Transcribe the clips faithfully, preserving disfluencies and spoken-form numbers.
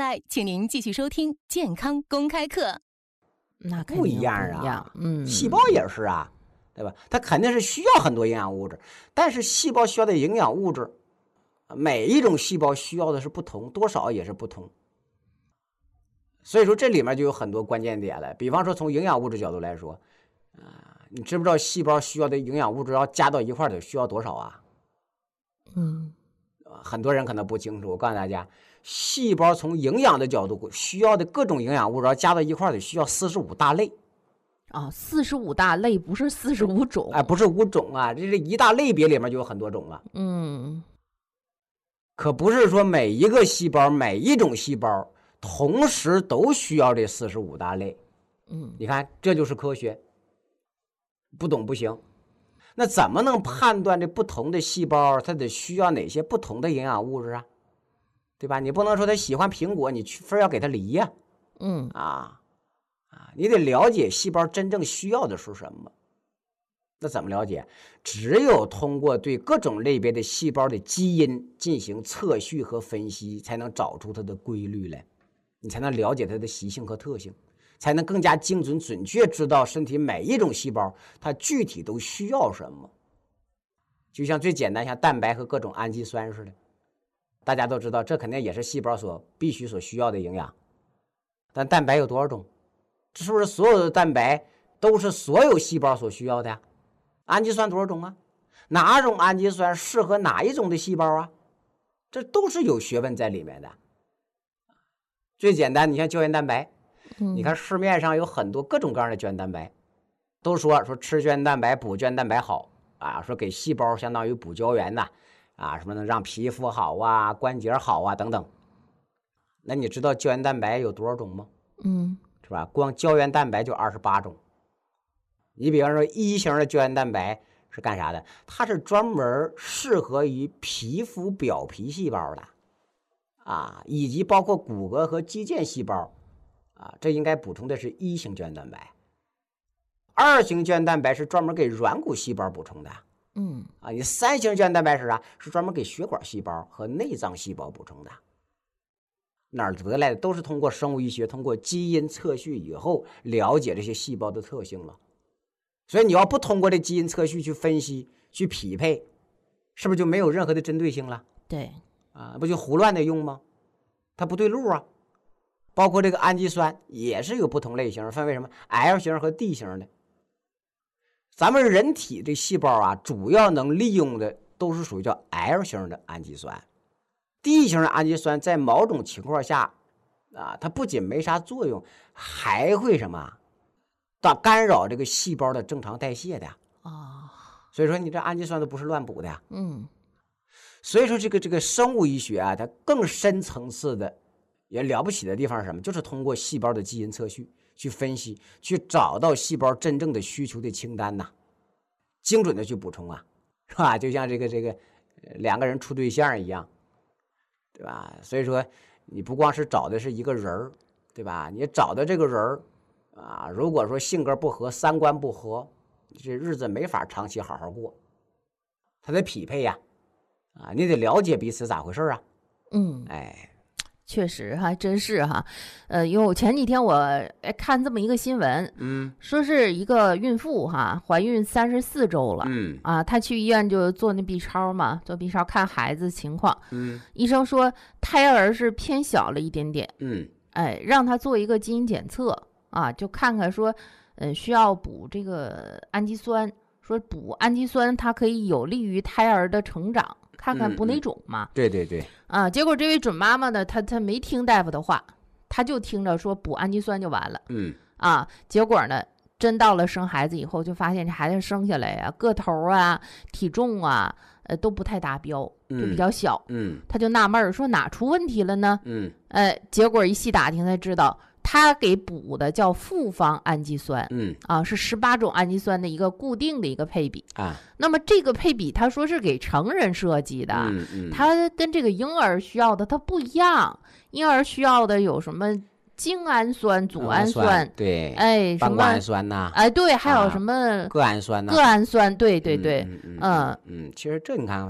外，请您继续收听健康公开课。 那不一样啊， 不一样嗯， 细胞也是啊，对吧？它肯定是需要很多营养物质，但是细胞需要的营养物质，每一种细胞需要的是不同，多少也是不同。所以说这里面就有很多关键点了。比方说从营养物质角度来说，啊、呃，你知不知道细胞需要的营养物质要加到一块儿得需要多少啊？ 嗯， 很多人可能不清楚。我告诉大家，细胞从营养的角度需要的各种营养物质要加到一块儿得需要四十五大类。 啊，四十五大类不是四十五种， 哎，不是五种啊，这是一大类别里面就有很多种了。 嗯， 可不是说每一个细胞每一种细胞同时都需要这四十五大类。 嗯， 你看这就是科学，不懂不行。那怎么能判断这不同的细胞它得需要哪些不同的营养物质啊？对吧？你不能说他喜欢苹果，你非要给他梨呀、 啊。嗯啊啊，你得了解细胞真正需要的是什么。那怎么了解？只有通过对各种类别的细胞的基因进行测序和分析，才能找出它的规律来，你才能了解它的习性和特性，才能更加精准准确知道身体每一种细胞它具体都需要什么。就像最简单像蛋白和各种氨基酸似的，大家都知道这肯定也是细胞所必须所需要的营养。但蛋白有多少种？这是不是所有的蛋白都是所有细胞所需要的呀？氨基酸多少种啊？哪种氨基酸适合哪一种的细胞啊？这都是有学问在里面的。最简单，你像胶原蛋白， 嗯、 你看市面上有很多各种各样的胶原蛋白，都说说吃胶原蛋白补胶原蛋白好啊，说给细胞相当于补胶原呐，啊，什么能让皮肤好啊，关节好啊等等。那你知道胶原蛋白有多少种吗？ 嗯， 是吧？光胶原蛋白就二十八种。你比方说一型的胶原蛋白是干啥的？它是专门适合于皮肤表皮细胞的啊，以及包括骨骼和肌腱细胞啊，这应该补充的是一型胶原蛋白。二型胶原蛋白是专门给软骨细胞补充的。 嗯啊，你三型胶原蛋白是啥？是专门给血管细胞和内脏细胞补充的。哪儿得来的？都是通过生物医学，通过基因测序以后了解这些细胞的特性了。所以你要不通过这基因测序去分析、去匹配，是不是就没有任何的针对性了？ 对， 啊，不就胡乱的用吗？它不对路啊。包括这个氨基酸也是有不同类型，分为什么 L 型和 D 型的。咱们人体这细胞啊，主要能利用的都是属于叫 L 型的氨基酸。D 型的氨基酸在某种情况下啊，它不仅没啥作用，还会什么到干扰这个细胞的正常代谢的啊。 所以说你这氨基酸都不是乱补的。 嗯， 所以说这个这个生物医学啊，它更深层次的也了不起的地方是什么？就是通过细胞的基因测序去分析，去找到细胞真正的需求的清单呐，精准的去补充啊，是吧？就像这个这个两个人处对象一样。对吧？所以说你不光是找的是一个人儿，对吧？你找的这个人儿啊，如果说性格不合、三观不合，这日子没法长期好好过。他得匹配呀，啊，你得了解彼此咋回事啊。 嗯， 哎， 确实还真是哈，呃，因为我前几天我看这么一个新闻， 嗯， 说是一个孕妇哈，怀孕三十四周了， 嗯啊，她去医院就做那 B 超嘛，做 B 超看孩子情况， 嗯， 医生说胎儿是偏小了一点点， 嗯， 哎，让她做一个基因检测啊，就看看说，嗯，需要补这个氨基酸，说补氨基酸它可以有利于胎儿的成长。看看补哪种嘛、 嗯嗯、对对对啊！结果这位准妈妈呢，她她没听大夫的话，她就听着说补氨基酸就完了。 嗯啊，结果呢，真到了生孩子以后，就发现这孩子生下来啊，个头啊、体重啊，呃，都不太达标，就比较小。 嗯， 她就纳闷儿，说哪出问题了呢？ 嗯， 呃，结果一细打听才知道。他给补的叫复方氨基酸， 嗯啊，是十八种氨基酸的一个固定的一个配比啊。 那么这个配比，他说是给成人设计的， 嗯嗯， 它跟这个婴儿需要的它不一样。婴儿需要的有什么精氨酸、组氨酸， 嗯、对， 哎，什么氨酸呐， 哎，对，还有什么铬氨酸呐， 铬氨酸，对对对， 嗯嗯嗯嗯，其实这你看看，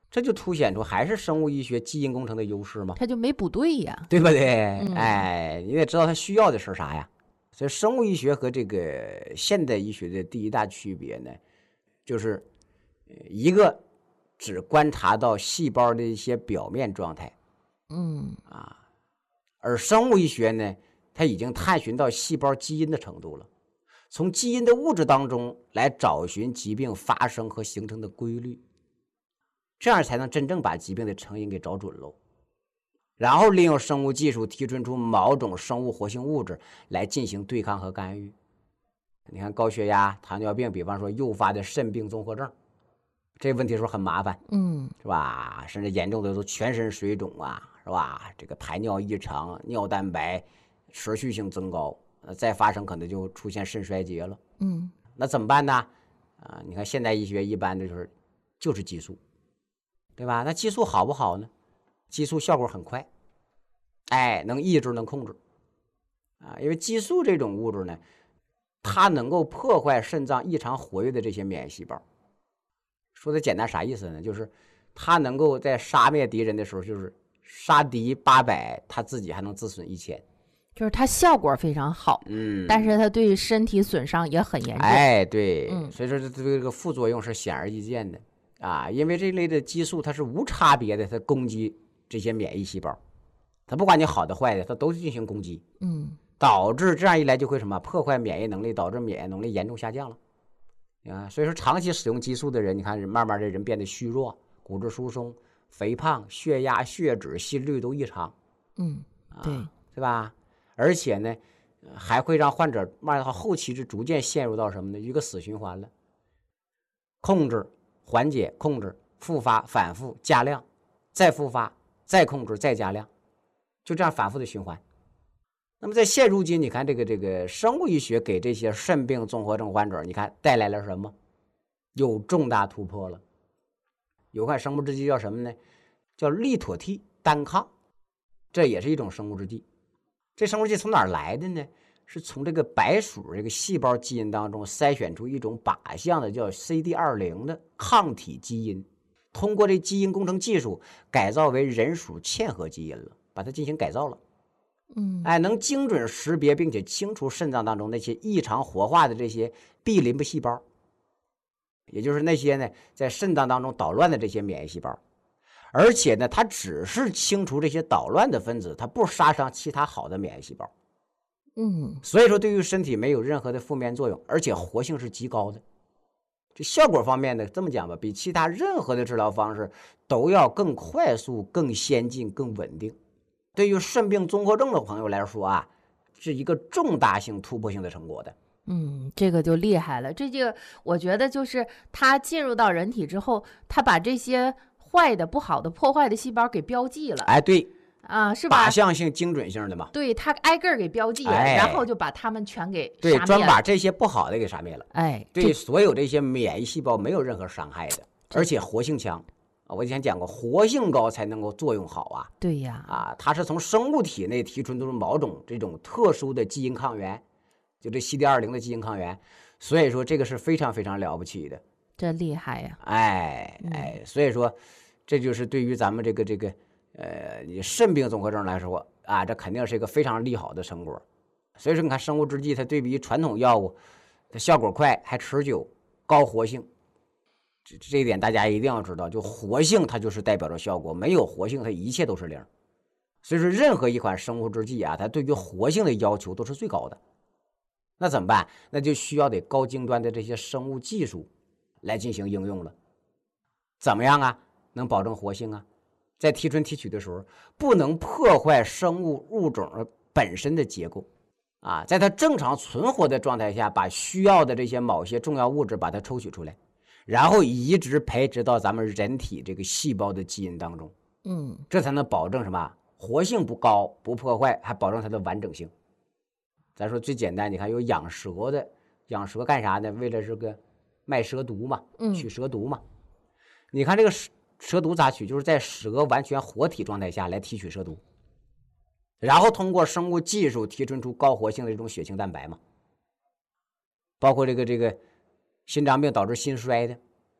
这就凸显出还是生物医学基因工程的优势嘛， 他就没补对呀， 对不对？ 嗯、 哎，你得知道他需要的是啥呀。所以生物医学和这个现代医学的第一大区别呢，就是一个只观察到细胞的一些表面状态， 嗯啊，而生物医学呢，它已经探寻到细胞基因的程度了，从基因的物质当中来找寻疾病发生和形成的规律，这样才能真正把疾病的成因给找准喽。然后利用生物技术提纯出某种生物活性物质来进行对抗和干预。你看高血压、糖尿病，比方说诱发的肾病综合症，这问题是不是很麻烦？ 嗯， 是吧？甚至严重的都全身水肿啊，是吧？这个排尿异常，尿蛋白持续性增高，再发生可能就出现肾衰竭了。 嗯， 那怎么办呢？啊，你看现代医学一般的就是就是激素，对吧？那激素好不好呢？激素效果很快，哎，能抑制能控制啊，因为激素这种物质呢，它能够破坏肾脏异常活跃的这些免疫细胞。说的简单啥意思呢？就是它能够在杀灭敌人的时候，就是杀敌八百，它自己还能自损一千， 就是它效果非常好， 嗯， 但是它对身体损伤也很严重。 哎，对， 嗯、 所以说这个副作用是显而易见的啊，因为这类的激素它是无差别的，它攻击这些免疫细胞，它不管你好的坏的，它都进行攻击， 嗯， 导致这样一来就会什么破坏免疫能力，导致免疫能力严重下降了。啊，所以说长期使用激素的人，你看慢慢的人变得虚弱，骨质疏松、肥胖、血压、血脂、心率都异常， 嗯，对， 啊，对吧？而且呢，还会让患者慢慢到后期是逐渐陷入到什么呢？一个死循环了，控制、缓解、控制、复发、反复、加量，再复发、再控制、再加量，就这样反复的循环。那么在现如今，你看这个这个生物医学给这些肾病综合症患者，你看带来了什么？有重大突破了。有款生物制剂叫什么呢？叫利妥替单抗，这也是一种生物制剂。这生物制剂从哪儿来的呢？是从这个白鼠这个细胞基因当中筛选出一种靶向的叫 C D 二十 的抗体基因，通过这基因工程技术改造为人属嵌合基因了，把它进行改造了。 嗯， 哎，能精准识别并且清除肾脏当中那些异常活化的这些 B 淋巴细胞，也就是那些呢在肾脏当中捣乱的这些免疫细胞，而且呢，它只是清除这些捣乱的分子，它不杀伤其他好的免疫细胞。 嗯， 所以说对于身体没有任何的负面作用，而且活性是极高的。这效果方面呢，这么讲吧，比其他任何的治疗方式都要更快速、更先进、更稳定。对于肾病综合症的朋友来说啊，是一个重大性突破性的成果的。 嗯，这个就厉害了。这就我觉得就是它进入到人体之后，它把这些坏的、不好的、破坏的细胞给标记了。 哎，对啊，是吧？ 靶向性、精准性的嘛。 对，它挨个儿给标记了， 哎、 然后就把它们全给对， 杀灭了。 专把这些不好的给杀灭了。 哎， 对所有这些免疫细胞没有任何伤害的，而且活性强。我以前讲过，活性高才能够作用好啊。 对呀， 啊，它是从生物体内提纯出某种这种特殊的基因抗原，就这 C D 二十 的基因抗原，所以说这个是非常非常了不起的。 这厉害呀！ 哎哎，所以说这就是对于咱们这个这个呃你肾病综合症来说啊，这肯定是一个非常利好的成果。所以说你看生物制剂，它对比传统药物，它效果快，还持久，高活性。这这一点大家一定要知道，就活性它就是代表着效果，没有活性它一切都是零。所以说任何一款生物制剂啊，它对于活性的要求都是最高的。那怎么办？那就需要得高精端的这些生物技术来进行应用了。怎么样啊？能保证活性啊？在提纯提取的时候，不能破坏生物物种本身的结构啊，在它正常存活的状态下，把需要的这些某些重要物质把它抽取出来，然后移植培植到咱们人体这个细胞的基因当中， 嗯， 这才能保证什么？活性不高，不破坏，还保证它的完整性。咱说最简单，你看有养蛇的，养蛇干啥呢？为了这个卖蛇毒嘛，取蛇毒嘛。嗯、你看这个蛇蛇毒咋取？就是在蛇完全活体状态下来提取蛇毒，然后通过生物技术提纯出高活性的这种血清蛋白嘛。包括这个这个心脏病导致心衰的，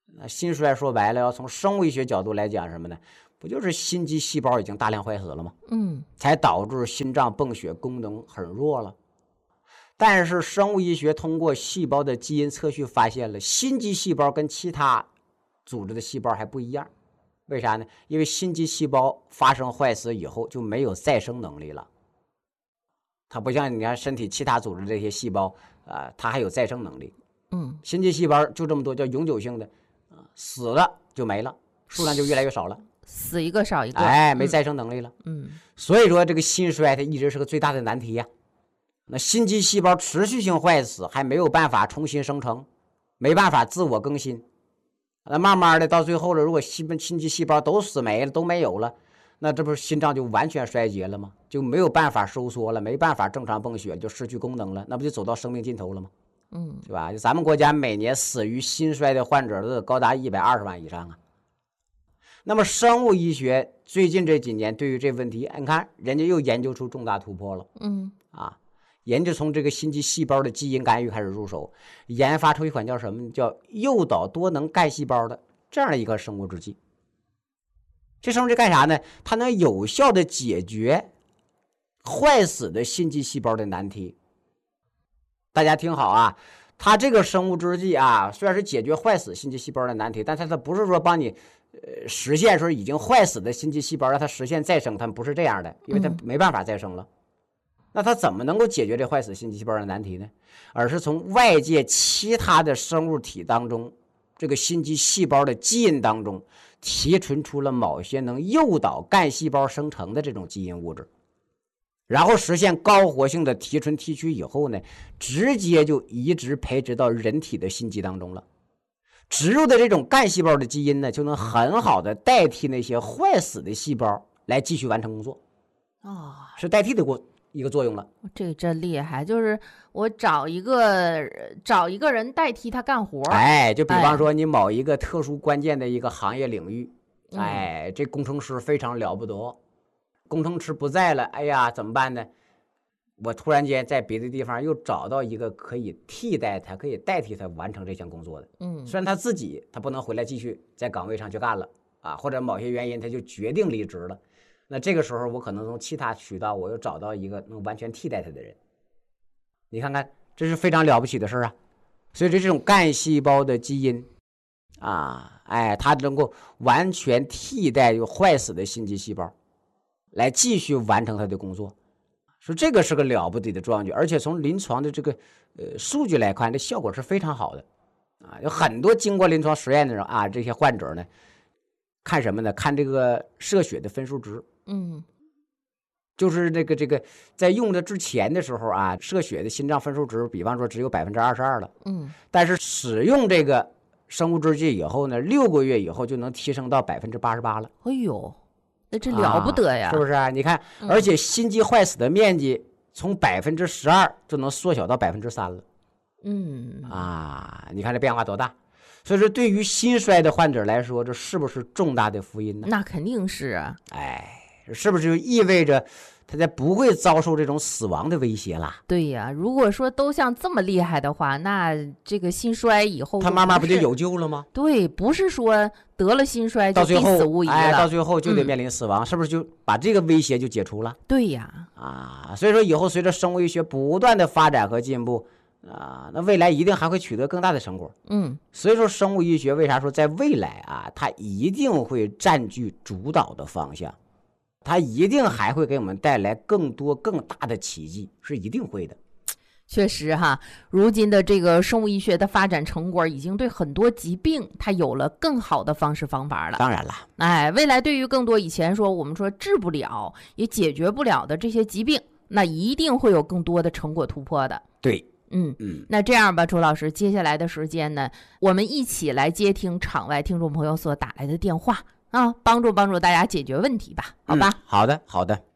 那心衰说白了，要从生物医学角度来讲什么呢？不就是心肌细胞已经大量坏死了吗？ 嗯， 才导致心脏泵血功能很弱了。但是生物医学通过细胞的基因测序发现了，心肌细胞跟其他组织的细胞还不一样。为啥呢？因为心肌细胞发生坏死以后就没有再生能力了。它不像你看身体其他组织这些细胞啊、呃，它还有再生能力。 嗯， 心肌细胞就这么多，叫永久性的，啊，死了就没了，数量就越来越少了。 死一个少一个， 哎，没再生能力了。 嗯， 所以说这个心衰它一直是个最大的难题呀、啊。那心肌细胞持续性坏死，还没有办法重新生成，没办法自我更新。那慢慢的到最后了，如果心心肌细胞都死没了，都没有了，那这不是心脏就完全衰竭了吗？就没有办法收缩了，没办法正常泵血，就失去功能了，那不就走到生命尽头了吗？ 嗯， 对吧？咱们国家每年死于心衰的患者都高达一百二十万以上啊。那么生物医学最近这几年对于这问题，你看人家又研究出重大突破了。 嗯， 啊，研究从这个心肌细胞的基因干预开始入手，研发出一款叫什么？叫诱导多能干细胞的这样的一个生物制剂。这生物制干啥呢？它能有效的解决坏死的心肌细胞的难题。大家听好啊，它这个生物制剂啊，虽然是解决坏死心肌细胞的难题，但它它不是说帮你呃实现说已经坏死的心肌细胞让它实现再生，它不是这样的，因为它没办法再生了。嗯，那它怎么能够解决这坏死心肌细胞的难题呢？而是从外界其他的生物体当中，这个心肌细胞的基因当中提纯出了某些能诱导干细胞生成的这种基因物质，然后实现高活性的提纯提取以后呢，直接就移植培植到人体的心肌当中了。植入的这种干细胞的基因呢，就能很好的代替那些坏死的细胞来继续完成工作。 哦， 是代替的过一个作用了。 这个真厉害，就是我找一个找一个人代替他干活。 哎，就比方说你某一个特殊关键的一个行业领域，哎，哎这工程师非常了不得，工程师不在了，哎呀，怎么办呢？我突然间在别的地方又找到一个可以替代他、可以代替他完成这项工作的。 嗯， 虽然他自己他不能回来继续在岗位上去干了啊，或者某些原因他就决定离职了。那这个时候我可能从其他渠道我又找到一个能完全替代他的人。你看看，这是非常了不起的事啊！所以这种干细胞的基因啊，哎，它能够完全替代有坏死的心肌细胞，来继续完成它的工作。说这个是个了不得的壮举，而且从临床的这个呃数据来看，这效果是非常好的啊！有很多经过临床实验的人啊，这些患者呢，看什么呢？看这个射血的分数值。 嗯， 就是这个这个在用的之前的时候啊，射血的心脏分数值，比方说只有百分之二十二了。 嗯， 但是使用这个生物制剂以后呢，六个月以后就能提升到百分之八十八了。 哎呦！那这了不得呀， 啊、是不是啊？你看，而且心肌坏死的面积从百分之十二就能缩小到百分之三了。 嗯啊，你看这变化多大！所以说，对于心衰的患者来说，这是不是重大的福音呢？ 那肯定是啊。 哎，是不是就意味着他才不会遭受这种死亡的威胁啦？ 对呀，如果说都像这么厉害的话，那这个心衰以后他慢慢不就有救了吗？ 对，不是说得了心衰就必死无疑了， 哎，到最后就得面临死亡，嗯、是不是就把这个威胁就解除了？ 对呀， 啊，所以说以后随着生物医学不断的发展和进步，啊，那未来一定还会取得更大的成果。 嗯， 所以说生物医学为啥说在未来啊，它一定会占据主导的方向，它一定还会给我们带来更多更大的奇迹，是一定会的。 确实哈，如今的这个生物医学的发展成果已经对很多疾病它有了更好的方式方法了。 当然了， 哎，未来对于更多以前说我们说治不了也解决不了的这些疾病，那一定会有更多的成果突破的。 对， 嗯嗯， 那这样吧，周老师，接下来的时间呢，我们一起来接听场外听众朋友所打来的电话啊，帮助帮助大家解决问题吧，好吧？ 嗯、好的，好的。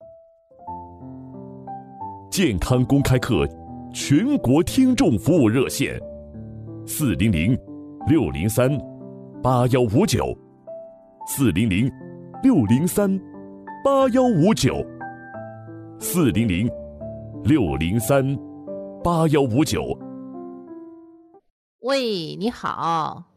健康公开课全国听众服务热线：四零零六零三八幺五九，四零零六零三八幺五九，四零零六零三八幺五九。 喂，你好。 哎，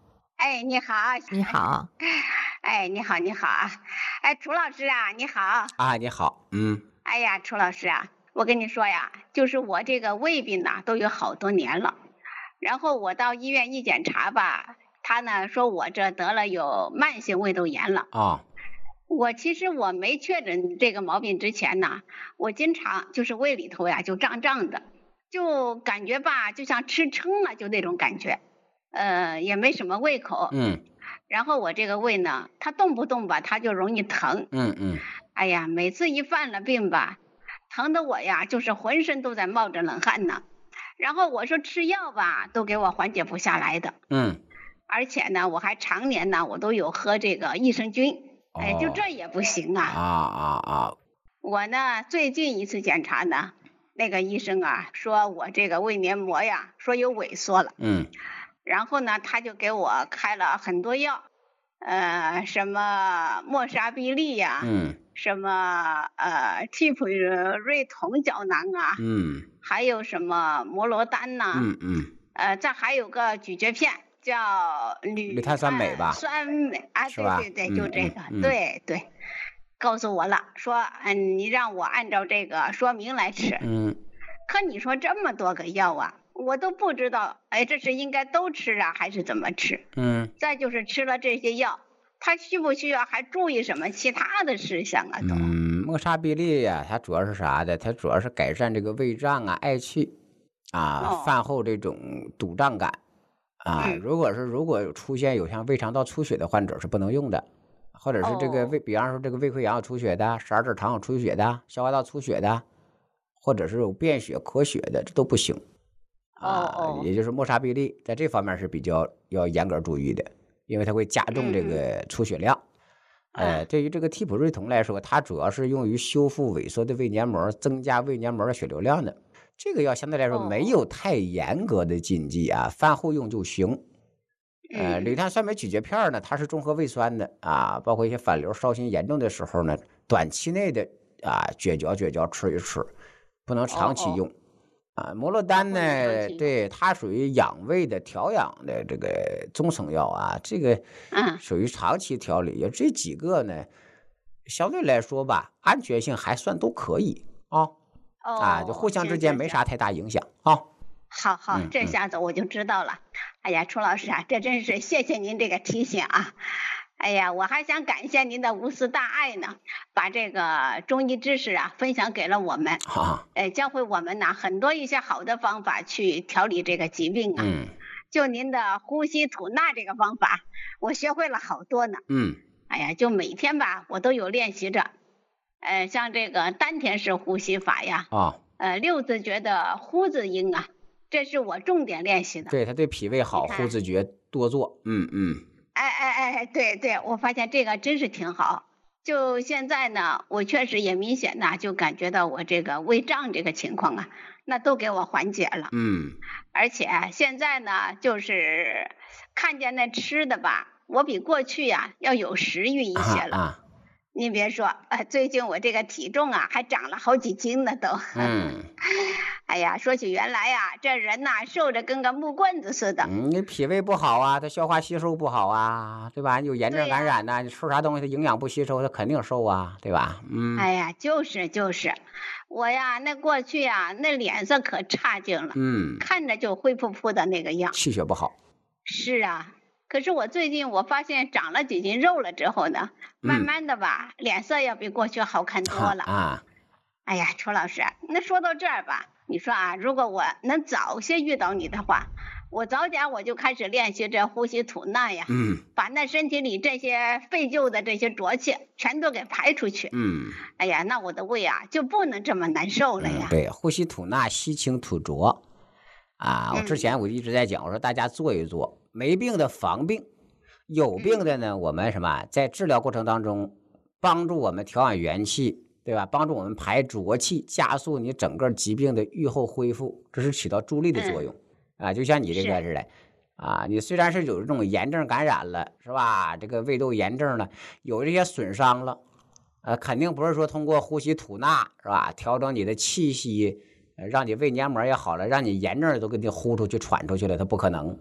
哎，你好， 你好， 哎，你好，你好啊，哎，楚老师啊，你好啊，你好，嗯， 哎呀，楚老师啊，我跟你说呀，就是我这个胃病呐，都有好多年了，然后我到医院一检查吧，他呢说我这得了有慢性胃窦炎了啊， 我其实我没确诊这个毛病之前呢，我经常就是胃里头呀就胀胀的，就感觉吧，就像吃撑了，就那种感觉，呃，也没什么胃口， 嗯然后我这个胃呢，它动不动吧，它就容易疼， 嗯嗯， 哎呀，每次一犯了病吧，疼得我呀，就是浑身都在冒着冷汗呢。然后我说吃药吧，都给我缓解不下来的。 嗯， 而且呢，我还常年呢，我都有喝这个益生菌，哎，就哦这也不行啊啊。 啊啊， 我呢，最近一次检查呢，那个医生啊，说我这个胃黏膜呀，说有萎缩了。 嗯然后呢，他就给我开了很多药，呃，什么莫沙必利呀、 嗯什么呃替普瑞酮胶囊啊， 嗯还有什么摩罗丹呐、 嗯嗯， 呃，这还有个咀嚼片叫铝铝碳酸镁吧酸镁啊， 是吧对对对， 嗯就这个， 嗯嗯对对，告诉我了，说嗯，你让我按照这个说明来吃。 嗯可你说这么多个药啊，我都不知道，哎，这是应该都吃啊，还是怎么吃？ 嗯再就是吃了这些药，他需不需要还注意什么其他的事项啊？都， 嗯，莫沙必利呀，它主要是啥的？它主要是改善这个胃胀啊、嗳气啊、 哦饭后这种堵胀感啊。 嗯如果是如果有出现有像胃肠道出血的患者是不能用的，或者是这个哦胃，比方说这个胃溃疡有出血的，十二指肠有出血的，消化道出血的，或者是有便血、咳血的，这都不行。啊， 哦哦也就是莫沙必利在这方面是比较要严格注意的，因为它会加重这个出血量。呃， 嗯对于这个替普瑞酮来说，它主要是用于修复萎缩的胃黏膜，增加胃黏膜的血流量的。这个药相对来说哦没有太严格的禁忌啊，饭后用就行。呃， 嗯铝碳酸镁咀嚼片呢，它是中和胃酸的啊，包括一些反流、烧心严重的时候呢，短期内的啊咀嚼咀嚼吃一吃，不能长期哦哦用。啊，摩洛丹不能长呢， 期用对，它属于养胃的调养的这个中成药啊，这个嗯属于长期调理。有这几个呢，相对来说吧，安全性还算都可以啊哦啊，就互相之行行行间没啥太大影响啊。 好好嗯，嗯这下子我就知道了。哎呀，楚老师啊，这真是谢谢您这个提醒啊。哎呀，我还想感谢您的无私大爱呢，把这个中医知识啊分享给了我们， 哈， 呃，教会我们呢很多一些好的方法去调理这个疾病啊。 嗯就您的呼吸吐纳这个方法，我学会了好多呢。 嗯哎呀，就每天吧，我都有练习着。呃，像这个丹田式呼吸法呀， 啊， 呃，六字诀的呼字音啊，这是我重点练习的。 对，它对脾胃好， 你看呼子诀多做。嗯嗯哎哎哎，对对，我发现这个真是挺好。就现在呢，我确实也明显的就感觉到我这个胃胀这个情况啊，那都给我缓解了。 嗯而且啊现在呢，就是看见那吃的吧，我比过去呀、要有食欲一些了。 啊啊， 你别说，呃，最近我这个体重啊，还长了好几斤呢都。 嗯哎呀，说起原来呀、这人呐、瘦着跟个木棍子似的。 嗯，你脾胃不好啊，它消化吸收不好啊，对吧？你有炎症对呀感染呐、你吃啥东西它营养不吸收，它肯定瘦啊，对吧？嗯哎呀，就是就是，我呀，那过去呀，那脸色可差劲了， 嗯， 看着就灰扑扑的那个样。 气血不好。 是啊，可是我最近我发现长了几斤肉了之后呢，慢嗯慢的吧，脸色要比过去好看多了。 啊， 哎呀，楚老师，那说到这儿吧，你说啊，如果我能早些遇到你的话，我早点我就开始练习这呼吸吐纳呀， 嗯把那身体里这些废旧的这些浊气全都给排出去。 嗯， 哎呀，那我的胃啊就不能这么难受了呀。 嗯对，呼吸吐纳，吸清吐浊。啊，我之前我一直在讲，我说大家做一做，没病的防病，有病的呢，我们什么在治疗过程当中帮助我们调养元气，对吧？帮助我们排浊气，加速你整个疾病的愈后恢复，这是起到助力的作用。啊，就像你这个似的，啊，你虽然是有这种炎症感染了，是吧？这个胃窦炎症了，有这些损伤了，呃，肯定不是说通过呼吸吐纳，是吧？调整你的气息，呃让你胃黏膜也好了，让你炎症都给你呼出去、喘出去了，它不可能。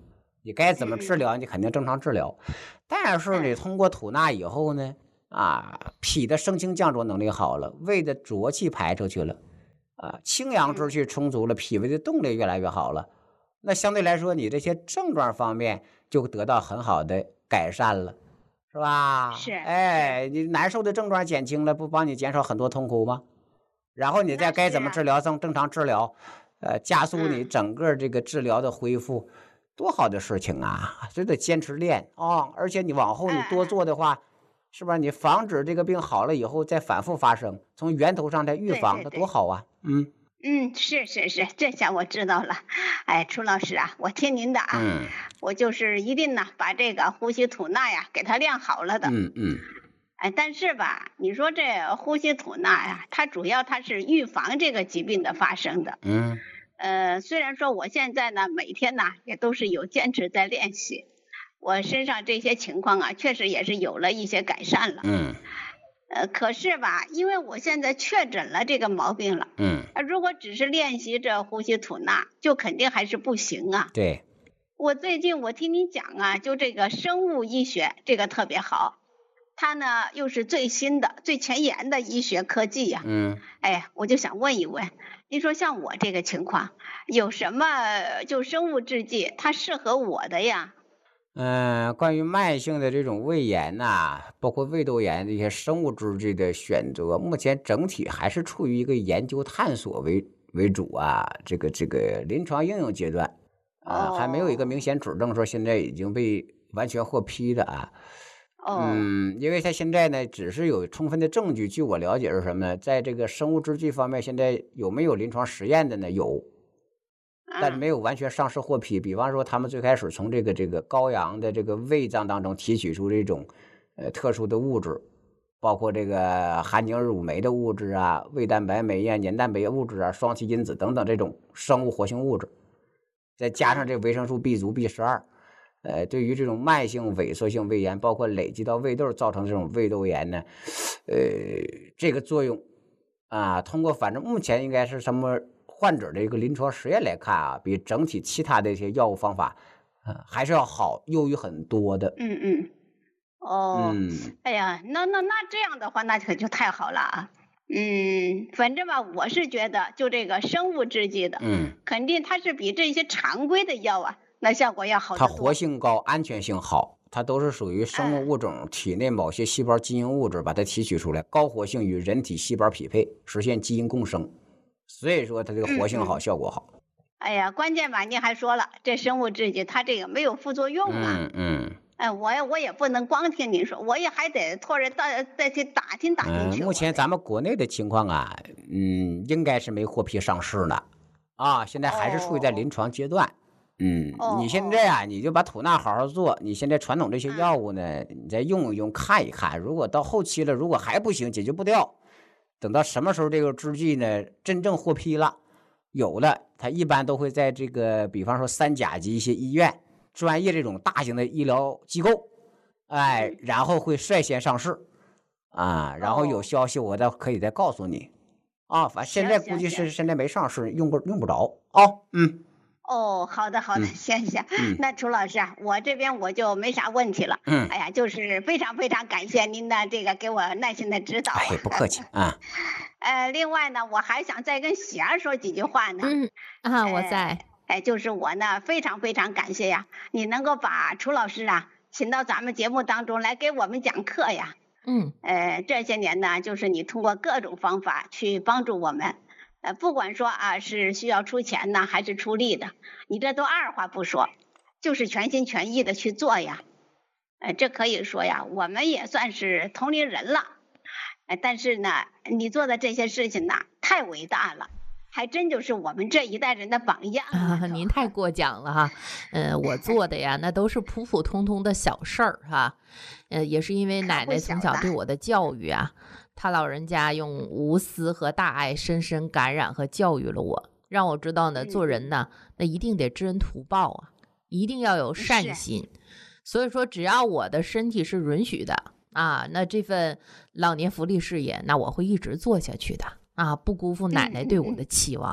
你该怎么治疗，你肯定正常治疗。但是你通过吐纳以后呢，啊，脾的升清降浊能力好了，胃的浊气排出去了，啊，清阳之气充足了，脾胃的动力越来越好了，那相对来说，你这些症状方面就得到很好的改善了，是吧？ 是， 哎，你难受的症状减轻了，不帮你减少很多痛苦吗？然后你再该怎么治疗，正正常治疗，呃，加速你整个这个治疗的恢复。多好的事情啊！就得坚持练啊、哦！而且你往后你多做的话，是吧？你防止这个病好了以后再反复发生，从源头上再预防，那多好啊！嗯嗯，是是是，这下我知道了。哎，楚老师啊，我听您的啊， 嗯， 我就是一定呢把这个呼吸吐纳呀给它练好了的。 嗯嗯。 哎，但是吧，你说这呼吸吐纳呀，它主要它是预防这个疾病的发生的。 嗯。 呃，虽然说我现在呢，每天呢也都是有坚持在练习，我身上这些情况啊，确实也是有了一些改善了。 嗯。 呃，可是吧，因为我现在确诊了这个毛病了。 嗯。 啊，如果只是练习这呼吸吐纳，就肯定还是不行啊。 对。 我最近我听你讲啊，就这个生物医学这个特别好，它呢又是最新的、最前沿的医学科技呀、啊。 嗯。 哎，我就想问一问。你说像我这个情况，有什么就生物制剂它适合我的呀？ 嗯、呃，关于慢性的这种胃炎呐、啊，包括胃窦炎这些生物制剂的选择，目前整体还是处于一个研究探索为为主啊，这个这个临床应用阶段啊， 哦、 还没有一个明显指证说现在已经被完全获批的啊。嗯，因为他现在呢，只是有充分的证据。据我了解是什么呢？在这个生物制剂方面，现在有没有临床实验的呢？有，但是没有完全上市获批。比方说，他们最开始从这个这个羔羊的这个胃脏当中提取出这种呃特殊的物质，包括这个含凝乳酶的物质啊、胃蛋白酶啊、黏蛋白物质啊、双歧因子等等这种生物活性物质，再加上这维生素 B 族 B 十二。呃，对于这种慢性萎缩性胃炎，包括累积到胃窦造成这种胃窦炎呢，呃，这个作用啊，通过反正目前应该是什么患者的一个临床实验来看啊，比整体其他的一些药物方法，啊，还是要好，优于很多的。 嗯嗯，哦， 嗯， 哎呀，那那那这样的话，那可就太好了啊。嗯，反正吧，我是觉得就这个生物制剂的， 嗯， 肯定它是比这些常规的药啊。那效果要好得它多。 活性高，安全性好，它都是属于生物物种体内某些细胞基因物质把它提取出来，高活性与人体细胞匹配，实现基因共生，所以说它这个活性好， 嗯嗯效果好。 哎呀，关键吧，您还说了，这生物制剂它这个没有副作用啊。 嗯嗯。 哎，我也我也不能光听您说，我也还得托人到再去打听打听去。 嗯，目前咱们国内的情况啊，嗯，应该是没获批上市呢，啊，现在还是处于在临床阶段。哦嗯，你现在啊，你就把吐纳好好做。你现在传统这些药物呢，你再用一用，看一看。如果到后期了，如果还不行，解决不掉，等到什么时候这个制剂呢真正获批了，有了，它一般都会在这个，比方说三甲级一些医院、专业这种大型的医疗机构，哎，然后会率先上市，啊，然后有消息我再可以再告诉你，啊，反正现在估计是现在没上市，用不用不着啊，嗯。 哦，好的好的，谢谢。 嗯、 那楚老师啊，我这边我就没啥问题了。 嗯， 哎呀，就是非常非常感谢您的这个给我耐心的指导。 哎，不客气啊。 呃，另外呢，我还想再跟喜儿说几句话呢。 嗯啊，我在。 哎、呃，就是我呢，非常非常感谢呀，你能够把楚老师啊请到咱们节目当中来给我们讲课呀。 嗯。 呃，这些年呢，就是你通过各种方法去帮助我们。呃，不管说啊是需要出钱呢，还是出力的，你这都二话不说，就是全心全意的去做呀。呃，这可以说呀，我们也算是同龄人了。呃，但是呢，你做的这些事情呢，太伟大了，还真就是我们这一代人的榜样啊！您太过奖了哈。呃，我做的呀，那都是普普通通的小事儿哈。呃，也是因为奶奶从小对我的教育啊。他老人家用无私和大爱深深感染和教育了我，让我知道呢，做人呢，那一定得知恩图报啊，一定要有善心。所以说，只要我的身体是允许的啊，那这份老年福利事业，那我会一直做下去的啊，不辜负奶奶对我的期望。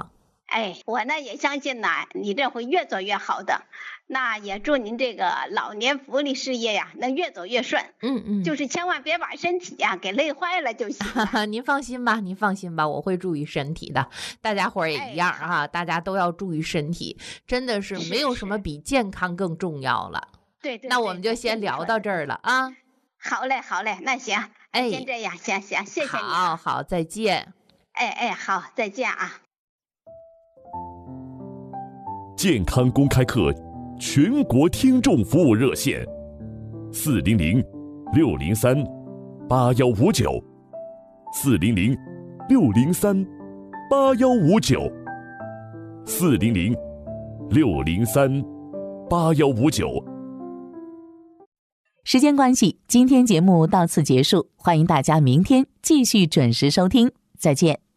哎，我呢也相信呢，你这会越做越好的。那也祝您这个老年福利事业呀，能越走越顺。 嗯嗯， 就是千万别把身体呀给累坏了就行了。 您放心吧，您放心吧，我会注意身体的。大家伙儿也一样啊，哎、大家都要注意身体，真的是没有什么比健康更重要了。 对 对, 对。 那我们就先聊到这儿了啊。 好嘞，好嘞，那行，哎，先这样，行行，谢谢你、啊。 好好，再见。 哎哎，好，再见啊。 健康公开课全国听众服务热线：四零零六零三八幺五九，四零零六零三八幺五九，四零零六零三八幺五九。 时间关系，今天节目到此结束，欢迎大家明天继续准时收听，再见。